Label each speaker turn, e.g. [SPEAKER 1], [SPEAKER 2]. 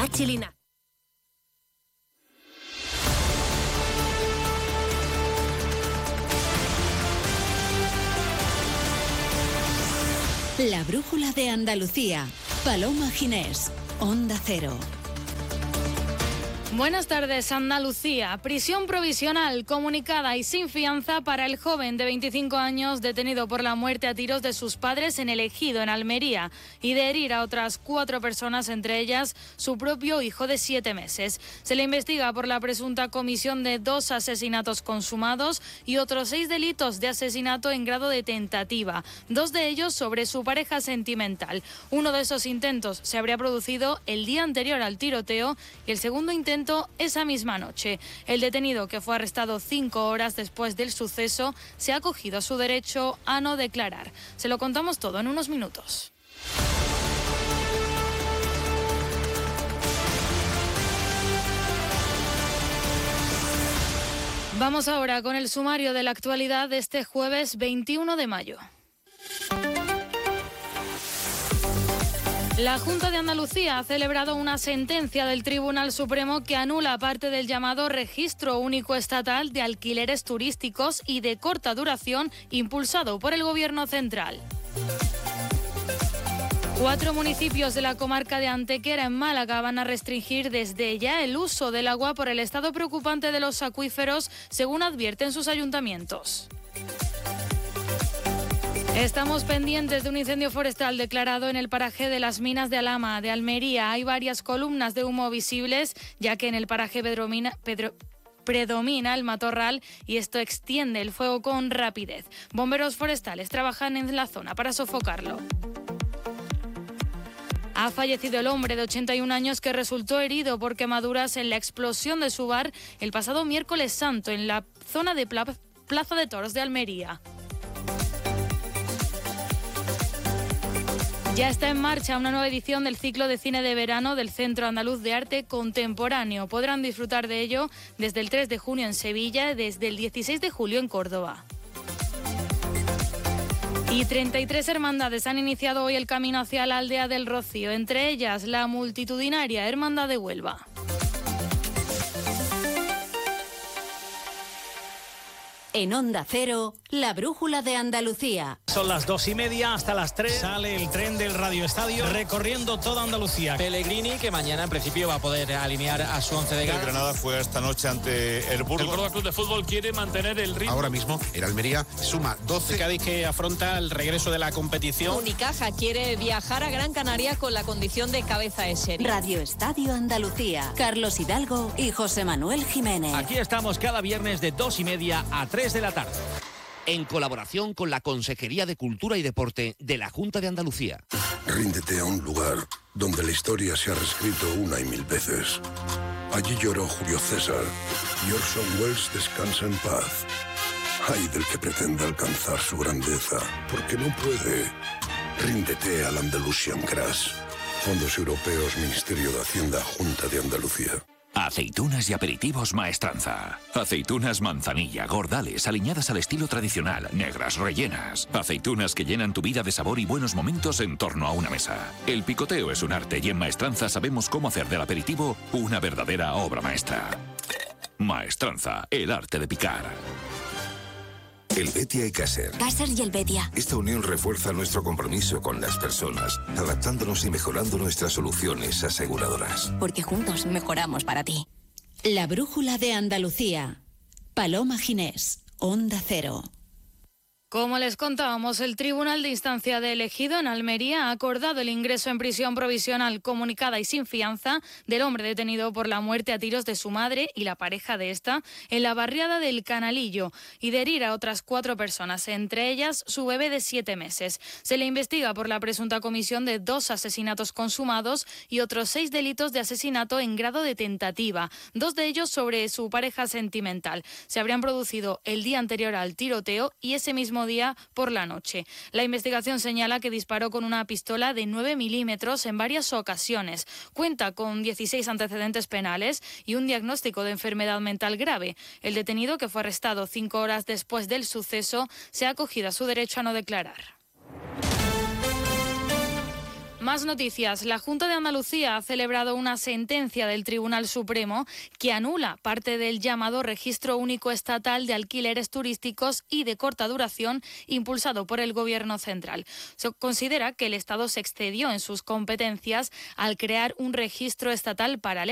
[SPEAKER 1] Pachi Linares.
[SPEAKER 2] La brújula de Andalucía. Paloma Ginés, Onda Cero.
[SPEAKER 3] Buenas tardes, Andalucía. Prisión provisional, comunicada y sin fianza para el joven de 25 años detenido por la muerte a tiros de sus padres en El Ejido, en Almería, y de herir a otras 4 personas, entre ellas su propio hijo de 7 meses. Se le investiga por la presunta comisión de 2 asesinatos consumados y otros 6 delitos de asesinato en grado de tentativa, 2 de ellos sobre su pareja sentimental. Uno de esos intentos se habría producido el día anterior al tiroteo y el segundo intento esa misma noche. El detenido, que fue arrestado 5 horas después del suceso, se ha acogido a su derecho a no declarar. Se lo contamos todo en unos minutos. Vamos ahora con el sumario de la actualidad de este jueves 21 de mayo. La Junta de Andalucía ha celebrado una sentencia del Tribunal Supremo que anula parte del llamado Registro Único Estatal de Alquileres Turísticos y de Corta Duración impulsado por el Gobierno central. 4 municipios de la comarca de Antequera, en Málaga, van a restringir desde ya el uso del agua por el estado preocupante de los acuíferos, según advierten sus ayuntamientos. Estamos pendientes de un incendio forestal declarado en el paraje de las Minas de Alhama, de Almería. Hay varias columnas de humo visibles, ya que en el paraje predomina el matorral y esto extiende el fuego con rapidez. Bomberos forestales trabajan en la zona para sofocarlo. Ha fallecido el hombre de 81 años que resultó herido por quemaduras en la explosión de su bar el pasado miércoles santo en la zona de Plaza de Toros de Almería. Ya está en marcha una nueva edición del ciclo de cine de verano del Centro Andaluz de Arte Contemporáneo. Podrán disfrutar de ello desde el 3 de junio en Sevilla y desde el 16 de julio en Córdoba. Y 33 hermandades han iniciado hoy el camino hacia la aldea del Rocío, entre ellas la multitudinaria Hermandad de Huelva.
[SPEAKER 2] En Onda Cero, la brújula de Andalucía.
[SPEAKER 4] Son las 2:30, hasta las 3 sale el tren del Radio Estadio recorriendo toda Andalucía.
[SPEAKER 5] Pellegrini, que mañana en principio va a poder alinear a su 11 de gala.
[SPEAKER 6] El Granada juega esta noche ante el Burgos.
[SPEAKER 7] El Córdoba Club de Fútbol quiere mantener el ritmo.
[SPEAKER 8] Ahora mismo el Almería suma 12.
[SPEAKER 4] El Cádiz, que afronta el regreso de la competición.
[SPEAKER 9] Unicaja quiere viajar a Gran Canaria con la condición de cabeza de serie.
[SPEAKER 2] Radio Estadio Andalucía. Carlos Hidalgo y José Manuel Jiménez.
[SPEAKER 10] Aquí estamos cada viernes de 2:30 a 3 de la tarde. En colaboración con la Consejería de Cultura y Deporte de la Junta de Andalucía.
[SPEAKER 11] Ríndete a un lugar donde la historia se ha reescrito 1 y 1000 veces. Allí lloró Julio César y Orson Welles descansa en paz. Ay del que pretenda alcanzar su grandeza, porque no puede. Ríndete al Andalusian Crash. Fondos Europeos, Ministerio de Hacienda, Junta de Andalucía.
[SPEAKER 12] Aceitunas y aperitivos Maestranza. Aceitunas manzanilla, gordales, aliñadas al estilo tradicional, negras, rellenas. Aceitunas que llenan tu vida de sabor y buenos momentos en torno a una mesa. El picoteo es un arte y en Maestranza sabemos cómo hacer del aperitivo una verdadera obra maestra. Maestranza, el arte de picar.
[SPEAKER 13] Helvetia y Caser.
[SPEAKER 14] Caser y Helvetia.
[SPEAKER 13] Esta unión refuerza nuestro compromiso con las personas, adaptándonos y mejorando nuestras soluciones aseguradoras.
[SPEAKER 14] Porque juntos mejoramos para ti.
[SPEAKER 2] La brújula de Andalucía. Paloma Ginés, Onda Cero.
[SPEAKER 3] Como les contábamos, el Tribunal de Instancia de El Ejido, en Almería, ha acordado el ingreso en prisión provisional comunicada y sin fianza del hombre detenido por la muerte a tiros de su madre y la pareja de esta en la barriada del Canalillo y de herir a otras 4 personas, entre ellas su bebé de 7 meses. Se le investiga por la presunta comisión de 2 asesinatos consumados y otros 6 delitos de asesinato en grado de tentativa, 2 de ellos sobre su pareja sentimental. Se habrían producido el día anterior al tiroteo y ese mismo día por la noche. La investigación señala que disparó con una pistola de 9 milímetros en varias ocasiones. Cuenta con 16 antecedentes penales y un diagnóstico de enfermedad mental grave. El detenido, que fue arrestado 5 horas después del suceso, se ha acogido a su derecho a no declarar. Más noticias. La Junta de Andalucía ha celebrado una sentencia del Tribunal Supremo que anula parte del llamado Registro Único Estatal de Alquileres Turísticos y de corta duración impulsado por el Gobierno central. Se considera que el Estado se excedió en sus competencias al crear un registro estatal paralelo.